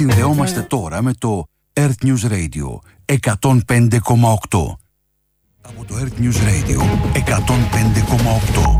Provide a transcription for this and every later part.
Συνδεόμαστε τώρα με το Earth News Radio 105,8. Από το Earth News Radio 105,8.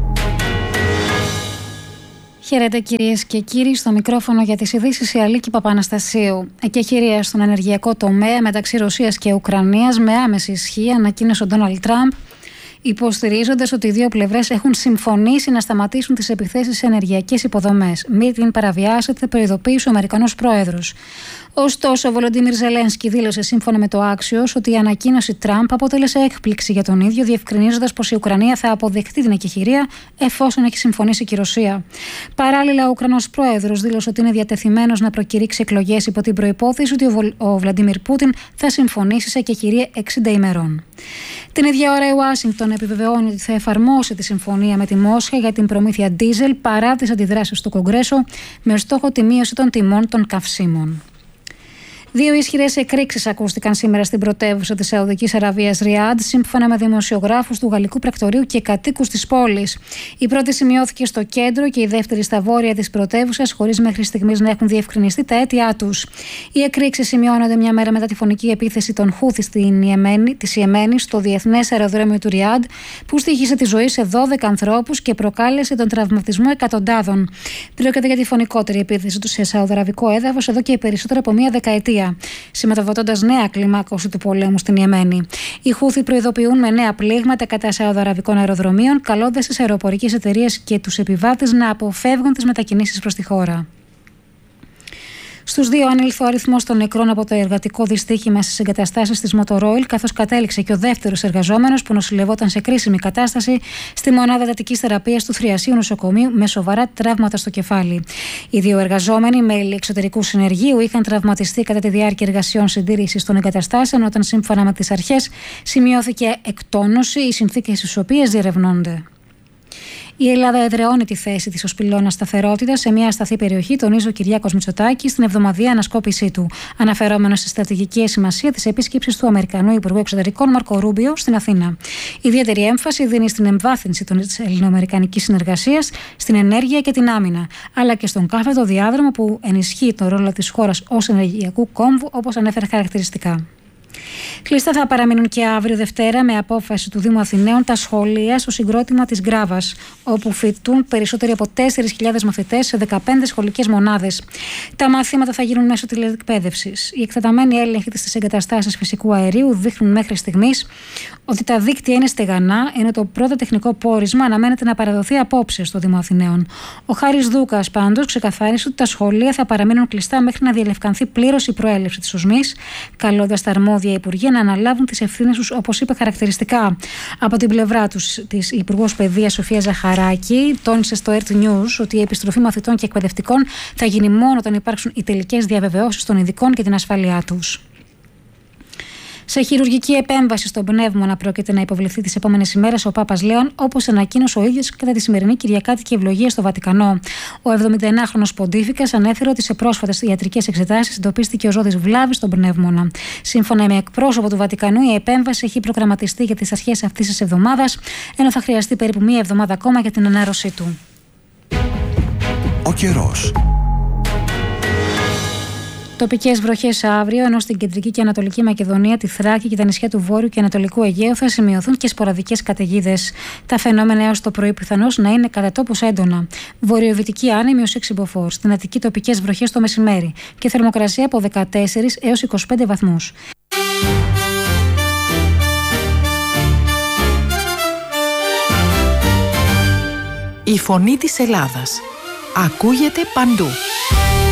Χαίρετε κυρίες και κύριοι, στο μικρόφωνο για τις ειδήσεις η Αλίκη Παπαναστασίου. Εκεχηρία στον ενεργειακό τομέα μεταξύ Ρωσίας και Ουκρανίας με άμεση ισχύ, ανακοίνωσε ο Ντόναλντ Τραμπ, υποστηρίζοντας ότι οι δύο πλευρές έχουν συμφωνήσει να σταματήσουν τις επιθέσεις σε ενεργειακές υποδομές. Μην την παραβιάσετε, προειδοποίησε ο Αμερικανός πρόεδρος. Ωστόσο, ο Βολοντίμιρ Ζελένσκι δήλωσε σύμφωνα με το Axios ότι η ανακοίνωση Τραμπ αποτέλεσε έκπληξη για τον ίδιο, διευκρινίζοντας πως η Ουκρανία θα αποδεχτεί την εκεχηρία εφόσον έχει συμφωνήσει και η Ρωσία. Παράλληλα, ο Ουκρανός πρόεδρος δήλωσε ότι είναι διατεθειμένος να προκηρύξει εκλογές υπό την προϋπόθεση ότι ο Βλαντίμιρ Πούτιν θα συμφωνήσει σε εκεχηρία 60 ημερών. Την ίδια ώρα, η Ουάσιγκτον επιβεβαιώνει ότι θα εφαρμόσει τη συμφωνία με τη Μόσχα για την προμήθεια ντίζελ παρά τις αντιδράσεις του Κογκρέσο, με στόχο τη μείωση των τιμών των καυσίμων. Δύο ισχυρές εκρήξεις ακούστηκαν σήμερα στην πρωτεύουσα της Σαουδικής Αραβίας, Ριάντ, σύμφωνα με δημοσιογράφους του γαλλικού πρακτορείου και κατοίκους της πόλης. Η πρώτη σημειώθηκε στο κέντρο και η δεύτερη στα βόρεια της πρωτεύουσας, χωρίς μέχρι στιγμής να έχουν διευκρινιστεί τα αίτια τους. Οι εκρήξεις σημειώνονται μια μέρα μετά τη φωνική επίθεση των Χούθη της Ιεμένης στο διεθνές αεροδρόμιο του Ριάντ, που στοίχησε τη ζωή σε 12 ανθρώπους και προκάλεσε τον τραυματισμό εκατοντάδων. Πρόκειται για τη φωνικότερη επίθεση του σε σαουδαραβικό έδαφος εδώ και περισσότερο από μία δεκαετία, σηματοδοτώντας νέα κλιμάκωση του πολέμου στην Ιεμένη. Οι Χούθη προειδοποιούν με νέα πλήγματα κατά σαουδαραβικών αεροδρομίων, καλώντας τις αεροπορικές εταιρείες και τους επιβάτες να αποφεύγουν τις μετακινήσεις προς τη χώρα. Στους δύο ανήλθε ο αριθμός των νεκρών από το εργατικό δυστύχημα στις εγκαταστάσεις της Motoroil, καθώς κατέληξε και ο δεύτερος εργαζόμενος που νοσηλευόταν σε κρίσιμη κατάσταση στη μονάδα εντατικής θεραπείας του Θριασίου Νοσοκομείου με σοβαρά τραύματα στο κεφάλι. Οι δύο εργαζόμενοι, μέλη εξωτερικού συνεργείου, είχαν τραυματιστεί κατά τη διάρκεια εργασιών συντήρησης των εγκαταστάσεων, όταν σύμφωνα με τις αρχές σημειώθηκε εκτόνωση, οι συνθήκες στις οποίες διερευνώνται. Η Ελλάδα εδραιώνει τη θέση της ως πυλώνα σταθερότητας σε μια ασταθή περιοχή, τονίζει ο Κυριάκος Μητσοτάκης στην εβδομαδιαία ανασκόπησή του, αναφερόμενος στη στρατηγική σημασία της επίσκεψης του Αμερικανού Υπουργού Εξωτερικών Μάρκο Ρούμπιο στην Αθήνα. Ιδιαίτερη έμφαση δίνει στην εμβάθυνση της ελληνοαμερικανικής συνεργασίας, στην ενέργεια και την άμυνα, αλλά και στον κάθετο διάδρομο που ενισχύει τον ρόλο της χώρας ως ενεργειακού κόμβου, όπως ανέφερε χαρακτηριστικά. Κλειστά θα παραμείνουν και αύριο Δευτέρα, με απόφαση του Δήμου Αθηναίων, τα σχολεία στο συγκρότημα της Γκράβας, όπου φοιτούν περισσότεροι από 4.000 μαθητές σε 15 σχολικές μονάδες. Τα μαθήματα θα γίνουν μέσω τηλεκπαίδευσης. Οι εκτεταμένοι έλεγχοι στις εγκαταστάσεις φυσικού αερίου δείχνουν μέχρι στιγμής ότι τα δίκτυα είναι στεγανά, ενώ το πρώτο τεχνικό πόρισμα αναμένεται να παραδοθεί απόψε στο Δήμο Αθηναίων. Ο Χάρης Δούκας πάντως ξεκαθάρισε ότι τα σχολεία θα παραμείνουν κλειστά μέχρι να διαλευκανθεί πλήρως η προέλευση της οσμής, καλώντας τα αρμόδια υπουργεία να αναλάβουν τις ευθύνες τους, όπως είπε χαρακτηριστικά. Από την πλευρά τους, της Υπουργός Παιδείας Σοφία Ζαχαράκη τόνισε στο Earth News ότι η επιστροφή μαθητών και εκπαιδευτικών θα γίνει μόνο όταν υπάρξουν οι τελικές διαβεβαιώσεις των ειδικών και την ασφάλειά τους. Σε χειρουργική επέμβαση στον πνεύμονα πρόκειται να υποβληθεί τις επόμενες ημέρες ο Πάπας Λέων, όπως ανακοίνωσε ο ίδιος κατά τη σημερινή Κυριακάτικη ευλογία στο Βατικανό. Ο 79χρονος Ποντίφικας ανέφερε ότι σε πρόσφατες ιατρικές εξετάσεις εντοπίστηκε οζώδης βλάβη στον πνεύμονα. Σύμφωνα με εκπρόσωπο του Βατικανού, η επέμβαση έχει προγραμματιστεί για τις αρχές αυτής της εβδομάδας, ενώ θα χρειαστεί περίπου μία εβδομάδα ακόμα για την ανάρρωσή του. Ο καιρός. Τοπικές βροχές αύριο, ενώ στην κεντρική και ανατολική Μακεδονία, τη Θράκη και τα νησιά του Βόρειου και Ανατολικού Αιγαίου θα σημειωθούν και σποραδικές καταιγίδες. Τα φαινόμενα έως το πρωί πιθανώς να είναι κατά τόπους έντονα. Βορειοδυτική άνεμη ως 6 μποφόρ. Στην Αττική τοπικές βροχές το μεσημέρι και θερμοκρασία από 14 έως 25 βαθμούς. Η φωνή της Ελλάδας ακούγεται παντού.